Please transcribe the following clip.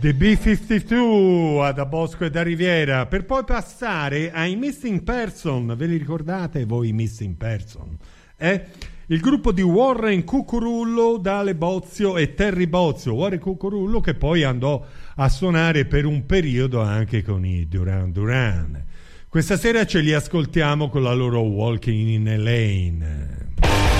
The B-52 da Bosco e da Riviera, per poi passare ai Missing Person. Ve li ricordate voi i Missing Person? Il gruppo di Warren Cucurullo, Dale Bozio e Terry Bozio. Warren Cucurullo che poi andò a suonare per un periodo anche con i Duran Duran. Questa sera ce li ascoltiamo con la loro Walking in a Lane.